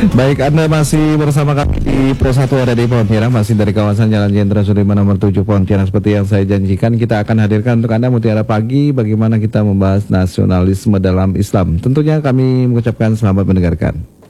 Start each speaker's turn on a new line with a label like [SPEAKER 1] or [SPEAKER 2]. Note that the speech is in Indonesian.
[SPEAKER 1] Baik, Anda masih bersama kami di Pro 1 RRI Pontianak, masih dari kawasan Jalan Jenderal Sudirman nomor 7 Pontianak. Seperti yang saya janjikan, kita akan hadirkan untuk Anda Mutiara Pagi, bagaimana kita membahas nasionalisme dalam Islam. Tentunya kami mengucapkan selamat mendengarkan.